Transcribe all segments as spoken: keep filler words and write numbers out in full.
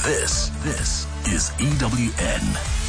This, this is E W N.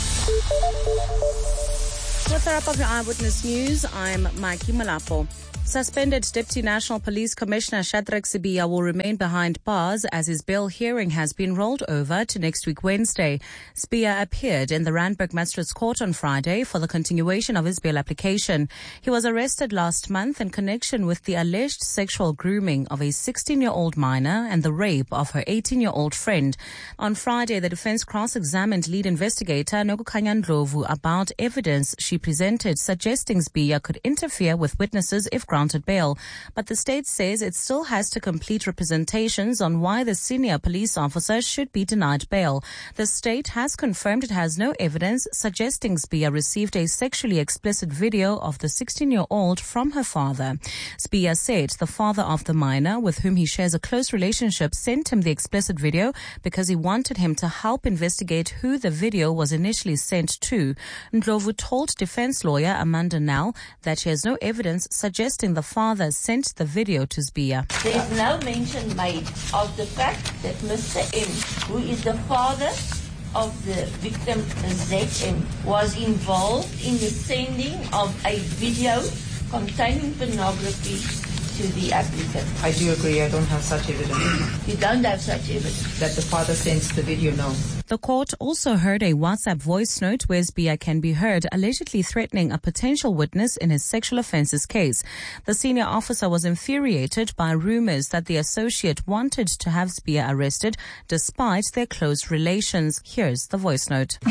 With the wrap of your Eyewitness News, I'm Mikey Malapo. Suspended Deputy National Police Commissioner Shadrack Sibiya will remain behind bars as his bail hearing has been rolled over to next week Wednesday. Sibiya appeared in the Randburg Magistrates Court on Friday for the continuation of his bail application. He was arrested last month in connection with the alleged sexual grooming of a sixteen-year-old minor and the rape of her eighteen-year-old friend. On Friday, the defense cross-examined lead investigator Nokukhanya Ndlovu about evidence she presented suggesting Sibiya could interfere with witnesses if granted bail, but the state says it still has to complete representations on why the senior police officer should be denied bail. The state has confirmed it has no evidence suggesting Sibiya received a sexually explicit video of the sixteen-year-old from her father. Sibiya said the father of the minor, with whom he shares a close relationship, sent him the explicit video because he wanted him to help investigate who the video was initially sent to. Ndlovu told defense lawyer Amanda Nell that she has no evidence suggesting the father sent the video to Sibiya. There's no mention made of the fact that Mister M, who is the father of the victim Z M, was involved in the sending of a video containing pornography to the applicant. I do agree. I don't have such evidence. You don't have such evidence? That the father sends the video, no. The court also heard a WhatsApp voice note where Sibiya can be heard allegedly threatening a potential witness in his sexual offences case. The senior officer was infuriated by rumours that the associate wanted to have Sibiya arrested despite their close relations. Here's the voice note.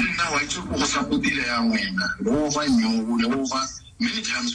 Many times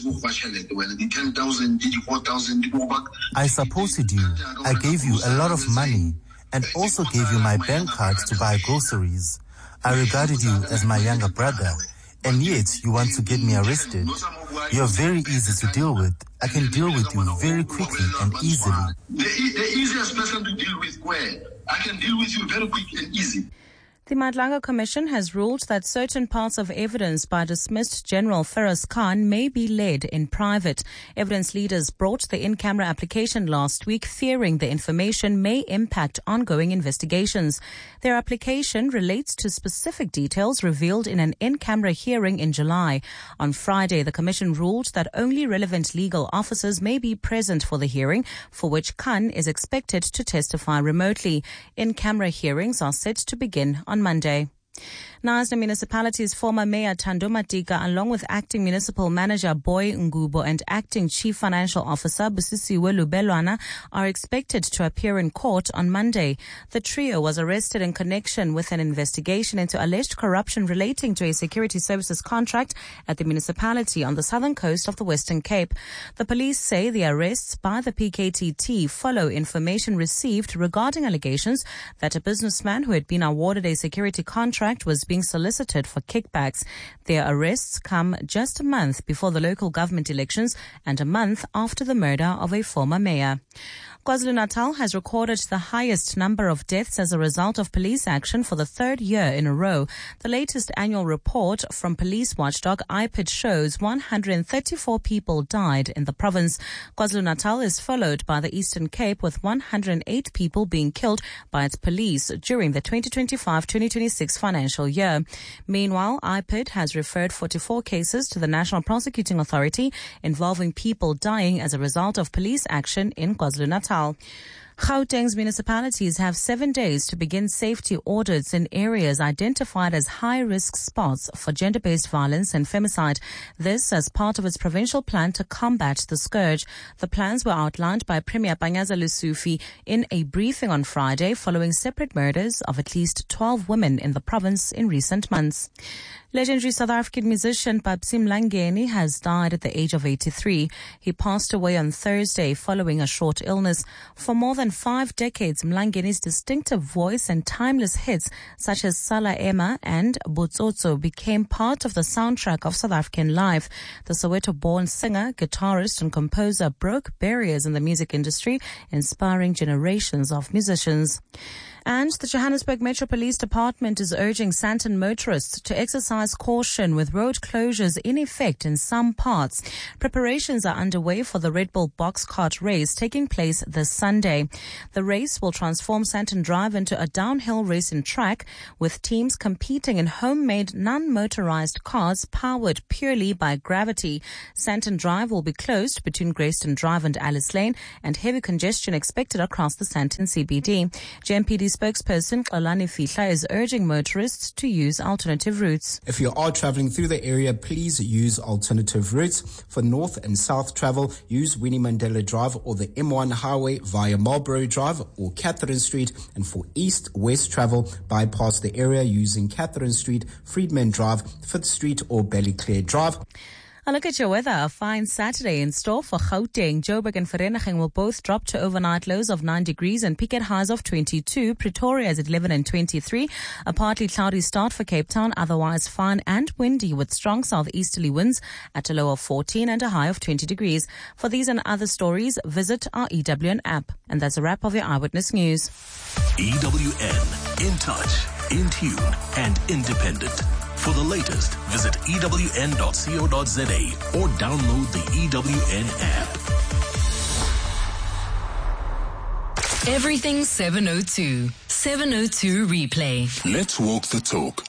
the ten thousand, four thousand. I supported you. I gave you a lot of money and also gave you my bank card to buy groceries. I regarded you as my younger brother, and yet you want to get me arrested. You're very easy to deal with. I can deal with you very quickly and easily. The, the easiest person to deal with where? I can deal with you very quick and easy. The Madlanga Commission has ruled that certain parts of evidence by dismissed General Feroz Khan may be led in private. Evidence leaders brought the in-camera application last week, fearing the information may impact ongoing investigations. Their application relates to specific details revealed in an in-camera hearing in July. On Friday, the Commission ruled that only relevant legal officers may be present for the hearing, for which Khan is expected to testify remotely. In-camera hearings are set to begin on Monday. Knysna Municipality's former Mayor Thando Matika, along with Acting Municipal Manager Boy Ngubo and Acting Chief Financial Officer Busisiwe Lubelwana, are expected to appear in court on Monday. The trio was arrested in connection with an investigation into alleged corruption relating to a security services contract at the municipality on the southern coast of the Western Cape. The police say the arrests by the P K T T follow information received regarding allegations that a businessman who had been awarded a security contract was being solicited for kickbacks. Their arrests come just a month before the local government elections and a month after the murder of a former mayor. KwaZulu-Natal has recorded the highest number of deaths as a result of police action for the third year in a row. The latest annual report from police watchdog I P I D shows one hundred thirty-four people died in the province. KwaZulu-Natal is followed by the Eastern Cape, with one hundred eight people being killed by its police during the twenty twenty-five twenty twenty-six financial year. Meanwhile, I P I D has referred forty-four cases to the National Prosecuting Authority involving people dying as a result of police action in KwaZulu-Natal. Gauteng's municipalities have seven days to begin safety audits in areas identified as high-risk spots for gender-based violence and femicide. This as part of its provincial plan to combat the scourge. The plans were outlined by Premier Panyaza Lesufi in a briefing on Friday following separate murders of at least twelve women in the province in recent months. Legendary South African musician Babsi Mlangeni has died at the age of eighty-three. He passed away on Thursday following a short illness. For more than five decades, Mlangeni's distinctive voice and timeless hits such as Sala Emma and Botsotso became part of the soundtrack of South African life. The Soweto-born singer, guitarist and composer broke barriers in the music industry, inspiring generations of musicians. And the Johannesburg Metro Police Department is urging Sandton motorists to exercise caution with road closures in effect in some parts. Preparations are underway for the Red Bull box kart race taking place this Sunday. The race will transform Sandton Drive into a downhill racing track with teams competing in homemade non-motorized cars powered purely by gravity. Sandton Drive will be closed between Grayston Drive and Alice Lane, and heavy congestion expected across the Sandton C B D. J M P D spokesperson Xolani Fihla is urging motorists to use alternative routes. If you are traveling through the area, please use alternative routes. For north and south travel, use Winnie Mandela Drive or the M one highway via Marlborough Drive or Catherine Street. And for east-west travel, bypass the area using Catherine Street, Friedman Drive, Fifth Street or Ballyclare Drive. A look at your weather. A fine Saturday in store for Gauteng. Joburg and Vereeniging will both drop to overnight lows of nine degrees and peak at highs of twenty-two. Pretoria is at eleven and twenty-three. A partly cloudy start for Cape Town, otherwise fine and windy with strong southeasterly winds at a low of fourteen and a high of twenty degrees. For these and other stories, visit our E W N app. And that's a wrap of your Eyewitness News. E W N, in touch, in tune, and independent. For the latest, visit E W N dot co dot za or download the E W N app. Everything seven oh two. seven oh two replay. Let's walk the talk.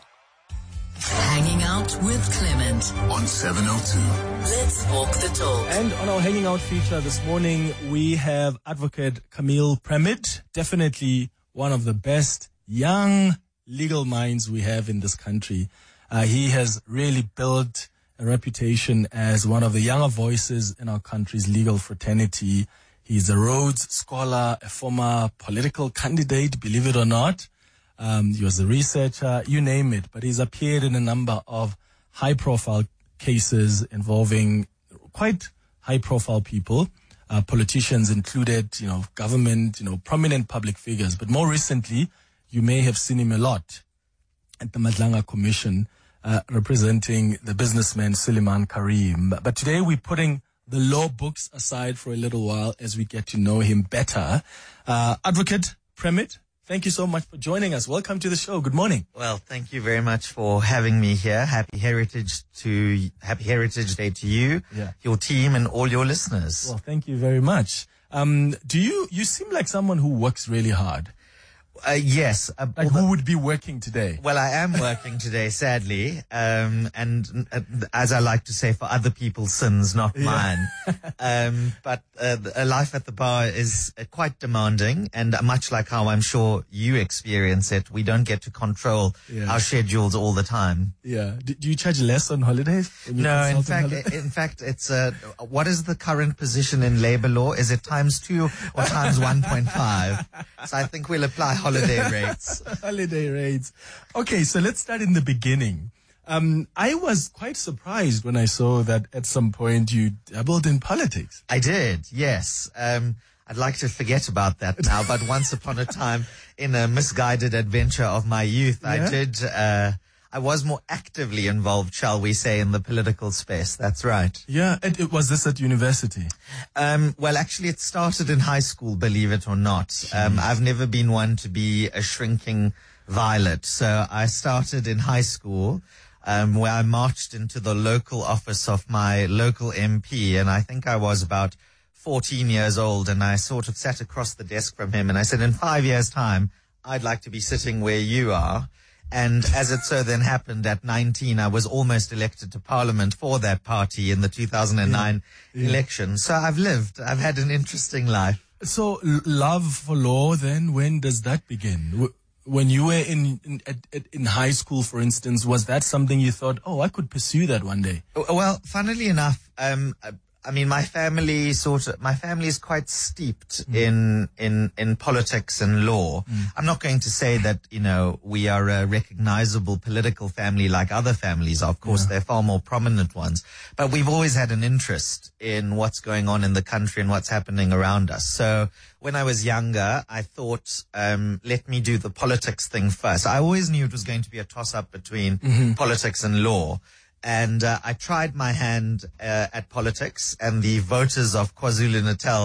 Hanging out with Clement on seven oh two. Let's walk the talk. And on our Hanging Out feature this morning, we have Advocate Camille Premid, definitely one of the best young legal minds we have in this country. Uh, he has really built a reputation as one of the younger voices in our country's legal fraternity. He's a Rhodes Scholar, a former political candidate, believe it or not. Um, he was a researcher, you name it. But he's appeared in a number of high-profile cases involving quite high-profile people, uh, politicians included, you know, government, you know, prominent public figures. But more recently, you may have seen him a lot at the Madlanga Commission, uh, representing the businessman Suleiman Karim. But, but today we're putting the law books aside for a little while as we get to know him better. Uh, Advocate Premid, thank you so much for joining us. Welcome to the show. Good morning. Well, thank you very much for having me here. Happy Heritage to Happy Heritage Day to you, yeah. your team, and all your listeners. Well, thank you very much. Um, do you you seem like someone who works really hard? Uh, yes. Uh, like who would be working today? Well, I am working today, sadly. Um, and uh, as I like to say, for other people's sins, not mine. Yeah. um, but uh, a life at the bar is uh, quite demanding. And much like how I'm sure you experience it, we don't get to control yeah. our schedules all the time. Yeah. Do, do you charge less on holidays? No, in fact, in fact, it's, uh, what is the current position in labor law? Is it times two or times one point five? So I think we'll apply holiday rates. Holiday rates. Okay, so let's start in the beginning. Um, I was quite surprised when I saw that at some point you dabbled in politics. I did, yes. Um, I'd like to forget about that now, but once upon a time, in a misguided adventure of my youth, yeah? I did, uh, I was more actively involved, shall we say, in the political space. That's right. Yeah. And it, was this at university? Um, well, actually, it started in high school, believe it or not. Um, I've never been one to be a shrinking violet. So I started in high school, um, where I marched into the local office of my local M P. And I think I was about fourteen years old. And I sort of sat across the desk from him. And I said, in five years' time, I'd like to be sitting where you are. And as it so then happened, at nineteen, I was almost elected to parliament for that party in the two thousand nine yeah. Yeah. election. So I've lived. I've had an interesting life. So love for law, then, when does that begin? When you were in in, in high school, for instance, was that something you thought, oh, I could pursue that one day? Well, funnily enough, um, I mean, my family sort of, my family is quite steeped mm. in, in, in politics and law. Mm. I'm not going to say that, you know, we are a recognizable political family like other families. Of course, yeah. they're far more prominent ones. But we've always had an interest in what's going on in the country and what's happening around us. So when I was younger, I thought, um, let me do the politics thing first. I always knew it was going to be a toss-up between mm-hmm. politics and law. And uh, I tried my hand uh, at politics, and the voters of KwaZulu-Natal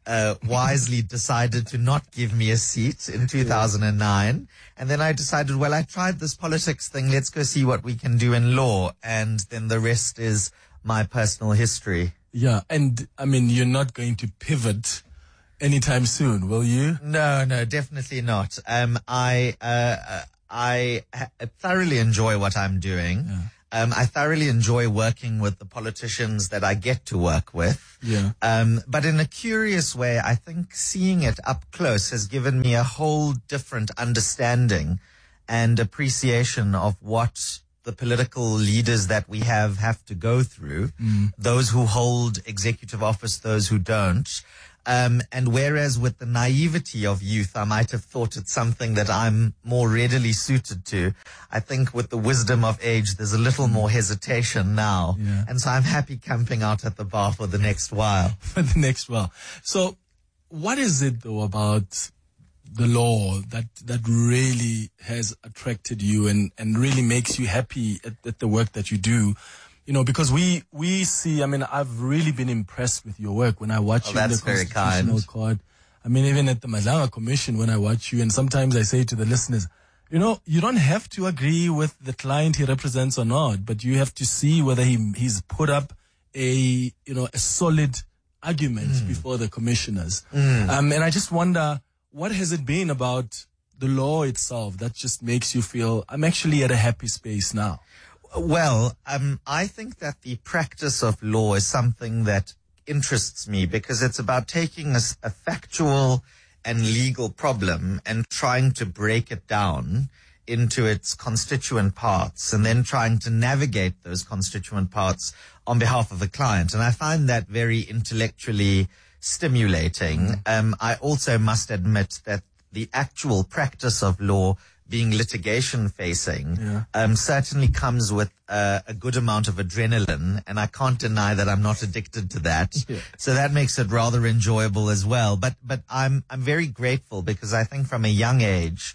uh, wisely decided to not give me a seat in two thousand nine. And then I decided, well, I tried this politics thing. Let's go see what we can do in law. And then the rest is my personal history. Yeah. And I mean, you're not going to pivot anytime soon, will you? No, no, definitely not. Um, I, uh, I ha- thoroughly enjoy what I'm doing. Yeah. Um, I thoroughly enjoy working with the politicians that I get to work with. Yeah. Um, but in a curious way, I think seeing it up close has given me a whole different understanding and appreciation of what the political leaders that we have have to go through, mm. those who hold executive office, those who don't. Um, and whereas with the naivety of youth, I might have thought it's something that I'm more readily suited to. I think with the wisdom of age, there's a little more hesitation now. Yeah. And so I'm happy camping out at the bar for the next while. For the next while. So what is it though about the law that, that really has attracted you and, and really makes you happy at, at the work that you do? You know, because we, we see, I mean, I've really been impressed with your work when I watch Oh, you in the that's very Constitutional kind. Court. I mean, even at the Madlanga Commission when I watch you, and sometimes I say to the listeners, you know, you don't have to agree with the client he represents or not, but you have to see whether he, he's put up a, you know, a solid argument Mm. before the commissioners. Mm. Um, and I just wonder, what has it been about the law itself that just makes you feel, I'm actually at a happy space now? Well, um, I think that the practice of law is something that interests me because it's about taking a, a factual and legal problem and trying to break it down into its constituent parts and then trying to navigate those constituent parts on behalf of the client. And I find that very intellectually stimulating. Mm. Um, I also must admit that the actual practice of law being litigation facing, yeah. um, certainly comes with uh, a good amount of adrenaline, and I can't deny that I'm not addicted to that. Yeah. So that makes it rather enjoyable as well. But, but I'm, I'm very grateful because I think from a young age,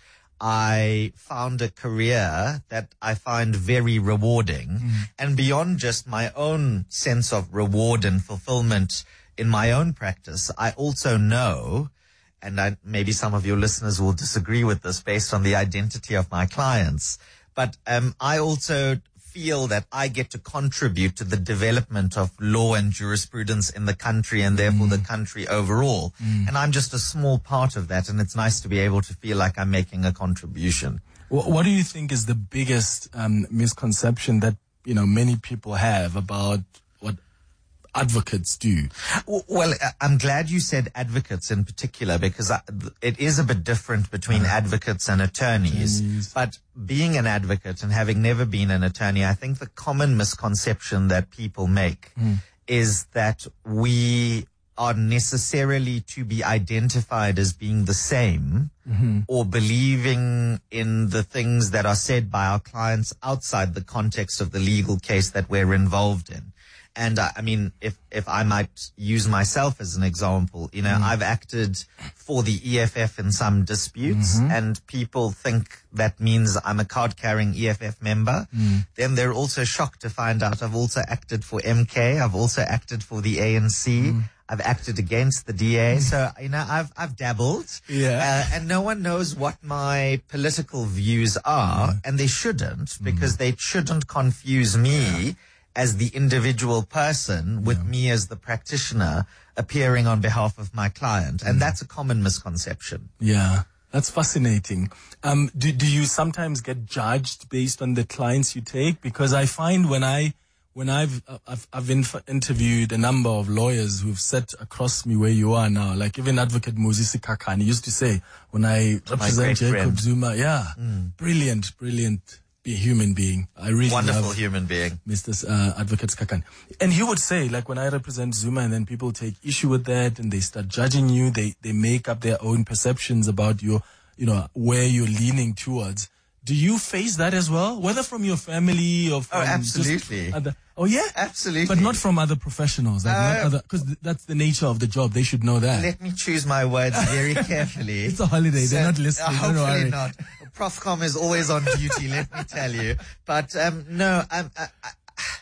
I found a career that I find very rewarding. Mm. And beyond just my own sense of reward and fulfillment in my own practice, I also know, and I, maybe some of your listeners will disagree with this based on the identity of my clients, but um, I also feel that I get to contribute to the development of law and jurisprudence in the country and therefore mm. the country overall. Mm. And I'm just a small part of that, and it's nice to be able to feel like I'm making a contribution. What, what do you think is the biggest um, misconception that, you know, many people have about what advocates do? Well, I'm glad you said advocates in particular because it is a bit different between advocates and attorneys. attorneys. But being an advocate and having never been an attorney, I think the common misconception that people make mm. is that we are necessarily to be identified as being the same mm-hmm. or believing in the things that are said by our clients outside the context of the legal case that we're involved in. And uh, I mean, if, if I might use myself as an example, you know, mm. I've acted for the E F F in some disputes mm-hmm. and people think that means I'm a card-carrying E F F member. Mm. Then they're also shocked to find out I've also acted for M K. I've also acted for the A N C. Mm. I've acted against the D A. So, you know, I've, I've dabbled. Yeah. Uh, and no one knows what my political views are, yeah. and they shouldn't because mm. they shouldn't confuse me yeah. as the individual person with yeah. me as the practitioner appearing on behalf of my client. And mm. that's a common misconception. Yeah. That's fascinating. Um, do, do you sometimes get judged based on the clients you take? Because I find when I, when I've, I've, I've inf- interviewed a number of lawyers who've sat across me where you are now, like even Advocate Moses Sikhakhane used to say, when I represent Jacob friend. Zuma, yeah, mm. brilliant, brilliant. Be a human being. I really wonderful love human being, Mister Uh, Advocate Sikhakhane. And he would say, like, when I represent Zuma, and then people take issue with that, and they start judging you. They they make up their own perceptions about your, you know, where you're leaning towards. Do you face that as well, whether from your family or from oh, absolutely. Other, oh yeah, absolutely, but not from other professionals, like uh, not other, because th- that's the nature of the job. They should know that. Let me choose my words very carefully. It's a holiday; so, they're not listening. Uh, hopefully don't worry. not. Profcom is always on duty, let me tell you. But um, no, I'm, I, I,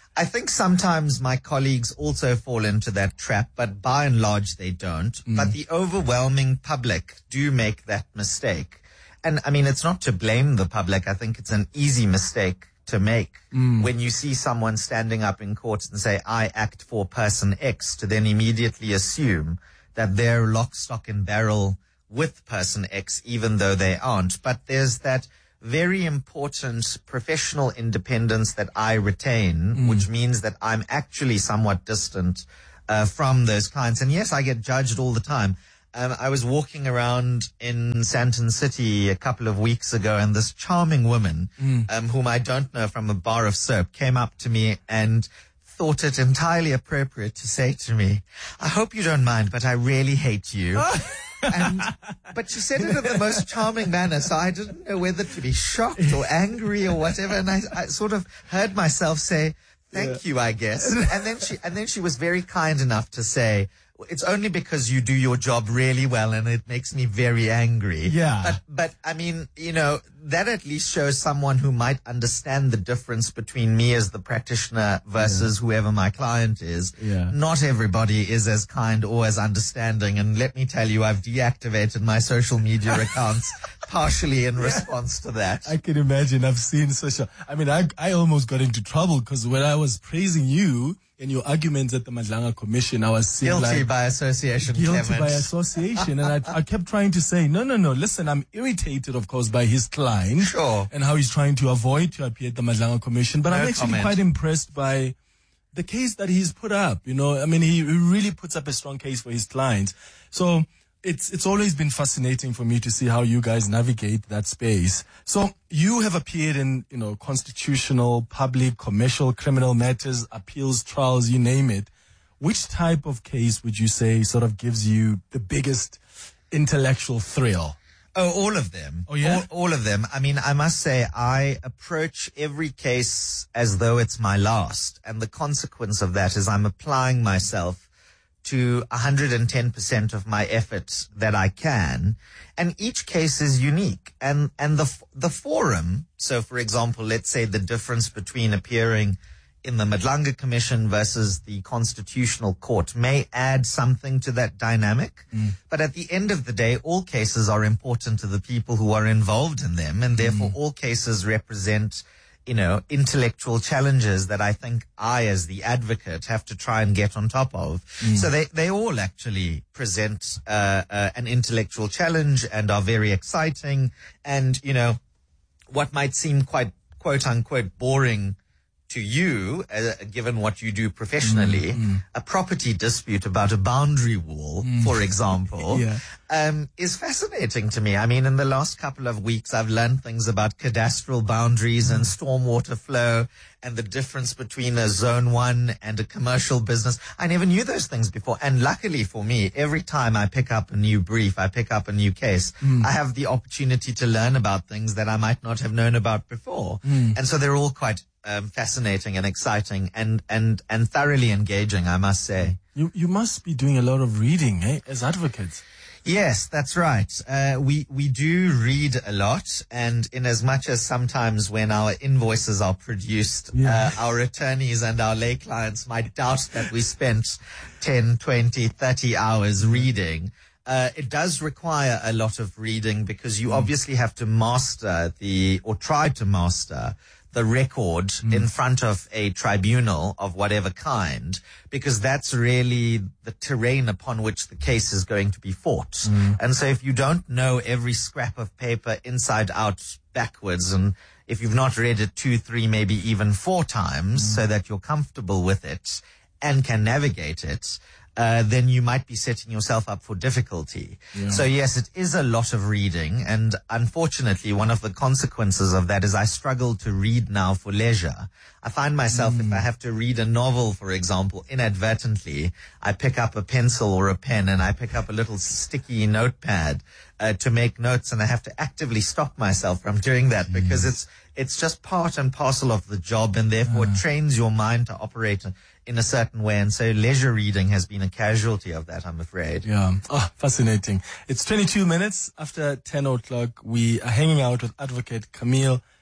I think sometimes my colleagues also fall into that trap, but by and large they don't. Mm. But the overwhelming public do make that mistake. And I mean, it's not to blame the public. I think it's an easy mistake to make mm. when you see someone standing up in court and say, I act for person X, to then immediately assume that they're lock, stock and barrel with person X, even though they aren't. But there's that very important professional independence that I retain, mm. which means that I'm actually somewhat distant uh, from those clients. And yes, I get judged all the time. Um, I was walking around in Sandton City a couple of weeks ago, and this charming woman, mm. um, whom I don't know from a bar of soap, came up to me and thought it entirely appropriate to say to me, I hope you don't mind, but I really hate you. And, but she said it in the most charming manner, so I didn't know whether to be shocked or angry or whatever. And I, I sort of heard myself say, thank yeah. you, I guess. And then she, and then she was very kind enough to say, it's only because you do your job really well and it makes me very angry. Yeah. But, but I mean, you know, that at least shows someone who might understand the difference between me as the practitioner versus yeah. whoever my client is. Yeah. Not everybody is as kind or as understanding. And let me tell you, I've deactivated my social media accounts partially in response to that. I can imagine. I've seen social, I mean, I, I almost got into trouble because when I was praising you, in your arguments at the Madlanga Commission, I was saying guilty like, by association, guilty Clement. by association, and I, I kept trying to say, no, no, no. Listen, I'm irritated, of course, by his client, sure, and how he's trying to avoid to appear at the Madlanga Commission. But no I'm actually comment. quite impressed by the case that he's put up. You know, I mean, he really puts up a strong case for his clients. So it's it's always been fascinating for me to see how you guys navigate that space. So you have appeared in, you know, constitutional, public, commercial, criminal matters, appeals, trials, you name it. Which type of case would you say sort of gives you the biggest intellectual thrill? Oh, all of them. Oh, yeah? All, all of them. I mean, I must say, I approach every case as though it's my last. And the consequence of that is I'm applying myself to one hundred ten percent of my effort that I can. And each case is unique. And, and the, the forum, so for example, let's say the difference between appearing in the Madlanga Commission versus the Constitutional Court may add something to that dynamic. Mm. But at the end of the day, all cases are important to the people who are involved in them. And therefore mm. all cases represent, you know, intellectual challenges that I think I, as the advocate, have to try and get on top of. Mm. So they, they all actually present uh, uh, an intellectual challenge and are very exciting. And, you know, what might seem quite, quote unquote, boring to you, uh, given what you do professionally, mm, mm. a property dispute about a boundary wall, mm. for example, yeah. um, is fascinating to me. I mean, in the last couple of weeks, I've learned things about cadastral boundaries mm. and stormwater flow and the difference between a zone one and a commercial business. I never knew those things before. And luckily for me, every time I pick up a new brief, I pick up a new case, mm. I have the opportunity to learn about things that I might not have known about before. Mm. And so they're all quite Um, fascinating and exciting and, and, and thoroughly engaging, I must say. You, you must be doing a lot of reading, eh, as advocates. Yes, that's right. Uh, we, we do read a lot, and in as much as sometimes when our invoices are produced, yeah. uh, our attorneys and our lay clients might doubt that we spent ten, twenty, thirty hours reading. Uh, it does require a lot of reading because you mm. obviously have to master the, or try to master the record mm. in front of a tribunal of whatever kind, because that's really the terrain upon which the case is going to be fought. Mm. And so if you don't know every scrap of paper inside out, backwards, and if you've not read it two, three, maybe even four times mm. so that you're comfortable with it and can navigate it, Uh, then you might be setting yourself up for difficulty. Yeah. So yes, it is a lot of reading, and unfortunately one of the consequences of that is I struggle to read now for leisure. I find myself, mm. if I have to read a novel, for example, inadvertently, I pick up a pencil or a pen and I pick up a little sticky notepad uh, to make notes, and I have to actively stop myself from doing that Jeez. because it's it's just part and parcel of the job, and therefore uh. it trains your mind to operate in a certain way. And so leisure reading has been a casualty of that, I'm afraid. Yeah. Oh, fascinating. It's twenty-two minutes after ten o'clock. We are hanging out with Advocate Camille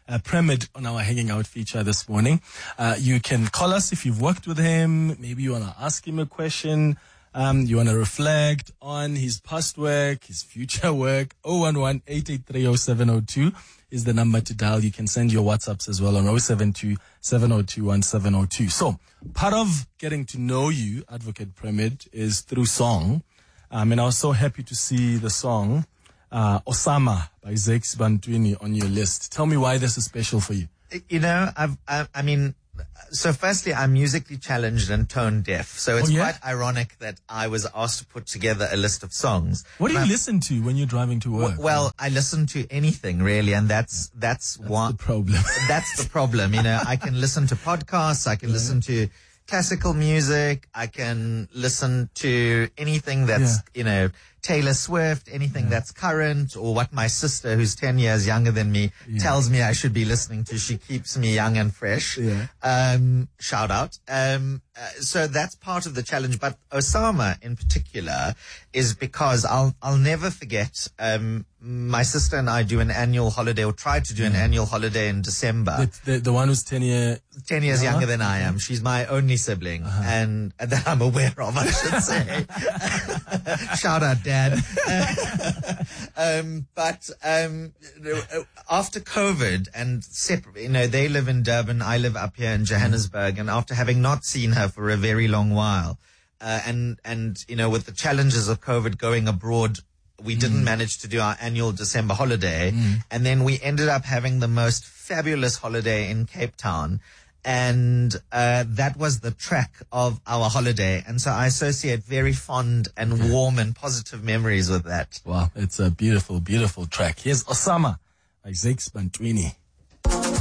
uh, Premid on our Hanging Out feature this morning. Uh, you can call us if you've worked with him. Maybe you want to ask him a question. Um, you want to reflect on his past work, his future work. oh one one, eight eight three, oh seven oh two is the number to dial. You can send your WhatsApps as well on oh seven two, seven oh two, one seven oh two. So part of getting to know you, Advocate Premid, is through song. Um, and I was so happy to see the song, uh, Osama by Zakes Bantwini on your list. Tell me why this is special for you. You know, I've, I, I mean, so firstly, I'm musically challenged and tone deaf. So it's Oh, yeah? quite ironic that I was asked to put together a list of songs. What do you And I- listen to when you're driving to work? Well, I listen to anything really, and that's, that's, That's one, the problem. that's the problem. You know, I can listen to podcasts, I can listen to classical music, I can listen to anything that's, Yeah. you know, Taylor Swift, anything that's current, or what my sister, who's ten years younger than me, Yeah. tells me I should be listening to. She keeps me young and fresh. Yeah. Um, shout out. Um, uh, so that's part of the challenge. But Osama in particular is because I'll, I'll never forget, um, my sister and I do an annual holiday, or try to do an annual holiday in December. The, the, the one who's ten year. ten years Uh-huh. younger than I am. She's my only sibling, and, and that I'm aware of, I should say. Shout out, Dad. um, but um, after COVID and separate, you know, they live in Durban, I live up here in Johannesburg, and after having not seen her for a very long while, uh, and and you know, with the challenges of COVID going abroad, we didn't manage to do our annual December holiday, and then we ended up having the most fabulous holiday in Cape Town. And uh, that was the track of our holiday. And so I associate very fond and warm and positive memories with that. Wow, it's a beautiful, beautiful track. Here's Osama by Zakes Bantwini.